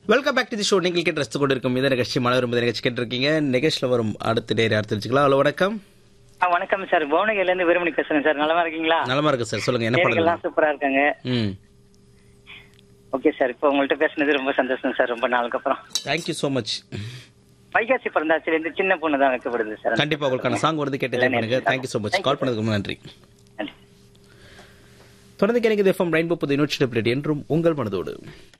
Welcome back to the show. நீங்கள் கேட்டு ரசித்து கொண்டிருக்கும் இந்த நிகழ்ச்சி மலரும் நிகழ்ச்சி கேட்டிருக்கீங்க. நிகழ்ச்சியில் வரும் அடுத்த நேரம் யார் தெரிஞ்சுக்கலாம். ஹலோ வணக்கம். வணக்கம் சார், புவனகிரில இருந்து வீரமணி பேசுறேன் சார். நலமா இருக்கீங்களா? நலமா இருக்கு சார். சொல்லுங்க, என்ன எல்லாம் பண்ணலாம்? சூப்பரா இருக்காங்க. ஓகே சார், இப்போ உங்கள்கிட்ட பேசுனது ரொம்ப சந்தோஷம் சார். ரொம்ப நாளுக்கு அப்புறம். Thank you so much. வைகாசி பிறந்தாச்சில இருந்து சின்ன பொண்ணு தான் வைக்கப்படுது சார். கண்டிப்பா உங்களுக்கான சாங் வந்து கேட்டு பண்ணுங்க. Thank you so much. கால் பண்ணதுக்கு ரொம்ப நன்றி. நன்றி. தொடர்ந்து கேட்குது எஃப்எம் ரெயின்போ புது 100.8 என்றும் உங்கள் மனதோடு.